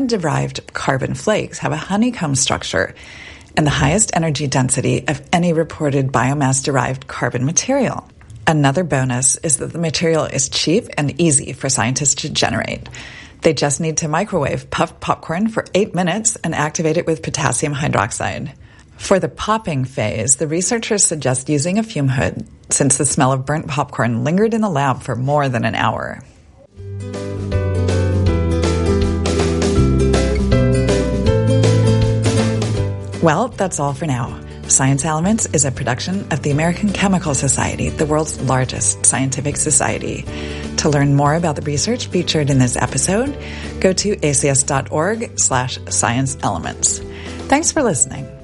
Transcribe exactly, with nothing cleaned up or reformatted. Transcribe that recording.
Derived carbon flakes have a honeycomb structure and the highest energy density of any reported biomass-derived carbon material. Another bonus is that the material is cheap and easy for scientists to generate. They just need to microwave puffed popcorn for eight minutes and activate it with potassium hydroxide. For the popping phase, the researchers suggest using a fume hood, since the smell of burnt popcorn lingered in the lab for more than an hour. Well, that's all for now. Science Elements is a production of the American Chemical Society, the world's largest scientific society. To learn more about the research featured in this episode, go to a c s dot org slash science elements. Thanks for listening.